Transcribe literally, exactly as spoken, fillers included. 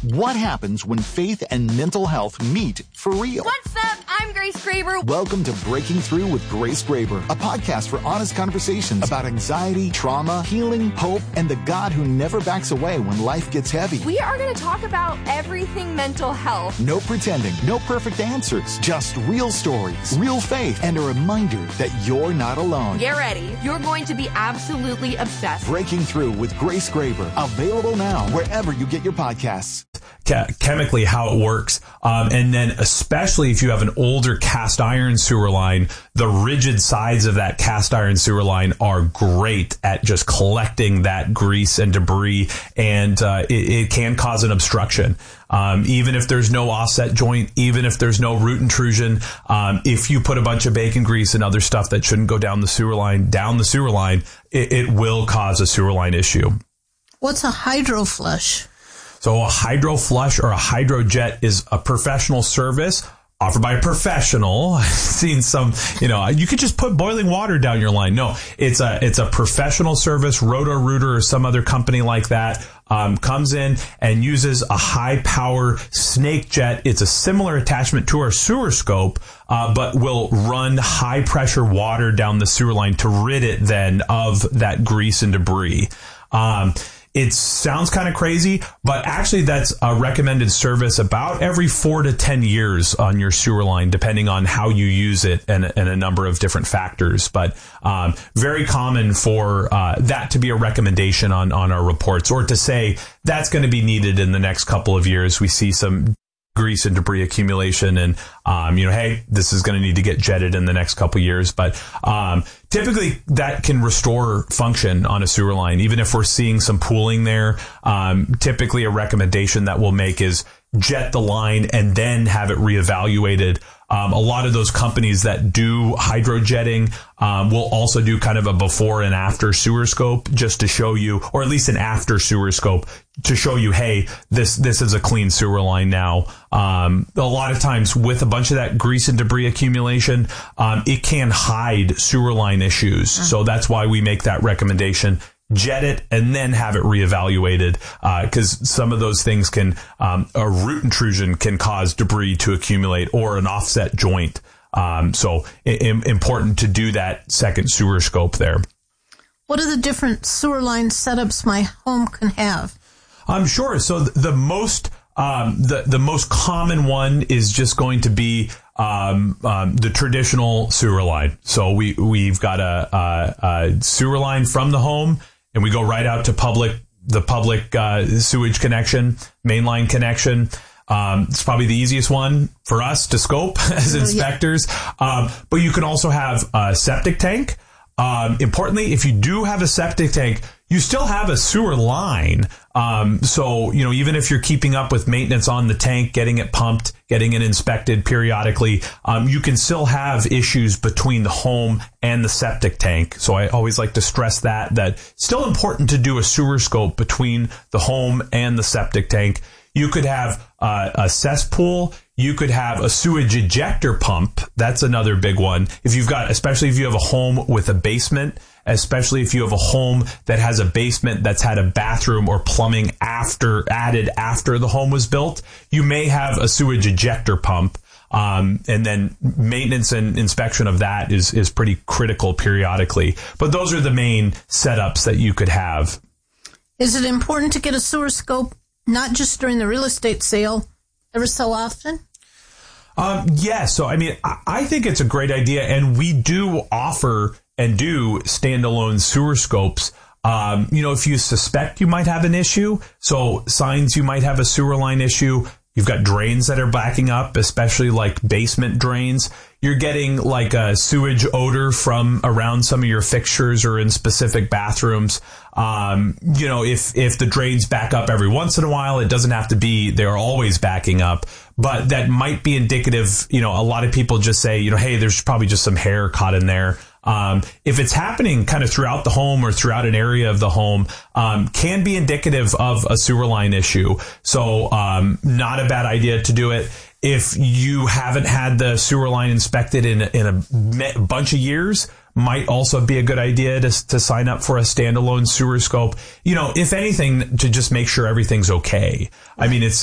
What happens when faith and mental health meet for real? What's up? I'm Grace Graber. Welcome to Breaking Through with Grace Graber, a podcast for honest conversations about anxiety, trauma, healing, hope, and the God who never backs away when life gets heavy. We are going to talk about everything mental health. No pretending, no perfect answers, just real stories, real faith, and a reminder that you're not alone. Get ready. You're going to be absolutely obsessed. Breaking Through with Grace Graber, available now wherever you get your podcasts. Chemically how it works. Um, and then especially if you have an older cast iron sewer line, the rigid sides of that cast iron sewer line are great at just collecting that grease and debris, and uh, it, it can cause an obstruction. Um, even if there's no offset joint, even if there's no root intrusion, um, if you put a bunch of bacon grease and other stuff that shouldn't go down the sewer line, down the sewer line, it, it will cause a sewer line issue. What's a hydro flush? So a hydro flush or a hydrojet is a professional service offered by a professional. I've seen some, you know, you could just put boiling water down your line. No, it's a, it's a professional service. Roto-Rooter or some other company like that, um, comes in and uses a high power snake jet. It's a similar attachment to our sewer scope, uh, but will run high pressure water down the sewer line to rid it then of that grease and debris. Um, It sounds kind of crazy, but actually that's a recommended service about every four to ten years on your sewer line, depending on how you use it and, and a number of different factors. But um, very common for uh, that to be a recommendation on, on our reports, or to say that's going to be needed in the next couple of years. We see some grease and debris accumulation, and um, you know, hey, this is going to need to get jetted in the next couple of years. But um, typically, that can restore function on a sewer line, even if we're seeing some pooling there. Um, typically, a recommendation that we'll make is jet the line and then have it reevaluated. Um, a lot of those companies that do hydrojetting um, will also do kind of a before and after sewer scope, just to show you, or at least an after sewer scope to show you, hey, this this is a clean sewer line now. Um, a lot of times with a bunch of that grease and debris accumulation, um, it can hide sewer line issues. Mm-hmm. So that's why we make that recommendation. Jet it and then have it reevaluated, because uh, some of those things can, um, a root intrusion can cause debris to accumulate, or an offset joint. Um, so I- important to do that second sewer scope there. What are the different sewer line setups my home can have? I'm sure. So the, the most um, the the most common one is just going to be um, um, the traditional sewer line. So we we've got a, a, a sewer line from the home, and we go right out to public, the public uh, sewage connection, mainline connection. Um, it's probably the easiest one for us to scope as inspectors. Um, but you can also have a septic tank. Um, importantly, if you do have a septic tank, you still have a sewer line. Um, so, you know, even if you're keeping up with maintenance on the tank, getting it pumped, getting it inspected periodically, um, you can still have issues between the home and the septic tank. So I always like to stress that, that it's still important to do a sewer scope between the home and the septic tank. You could have uh, a cesspool. You could have a sewage ejector pump. That's another big one. If you've got, especially if you have a home with a basement, especially if you have a home that has a basement that's had a bathroom or plumbing after added after the home was built, you may have a sewage ejector pump. Um, and then maintenance and inspection of that is, is pretty critical periodically. But those are the main setups that you could have. Is it important to get a sewer scope, not just during the real estate sale, ever so often? Um, yeah. So, I mean, I, I think it's a great idea. And we do offer and do standalone sewer scopes. Um, you know, if you suspect you might have an issue, so signs you might have a sewer line issue, you've got drains that are backing up, especially like basement drains. You're getting like a sewage odor from around some of your fixtures or in specific bathrooms. Um, you know, if, if the drains back up every once in a while, it doesn't have to be, they're always backing up, but that might be indicative. You know, a lot of people just say, you know, hey, there's probably just some hair caught in there. Um, if it's happening kind of throughout the home or throughout an area of the home, um, can be indicative of a sewer line issue. So, um, not a bad idea to do it. If you haven't had the sewer line inspected in, in a bunch of years, might also be a good idea to, to sign up for a standalone sewer scope. You know, if anything, to just make sure everything's okay. I mean, it's